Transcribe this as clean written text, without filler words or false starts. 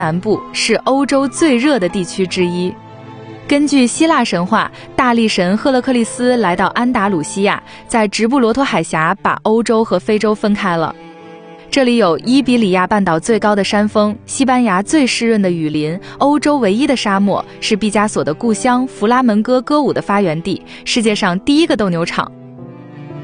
南部是欧洲最热的地区之一。根据希腊神话，大力神赫勒克利斯来到安达鲁西亚，在直布罗陀海峡把欧洲和非洲分开了。这里有伊比利亚半岛最高的山峰，西班牙最湿润的雨林，欧洲唯一的沙漠，是毕加索的故乡，弗拉门戈歌舞的发源地，世界上第一个斗牛场。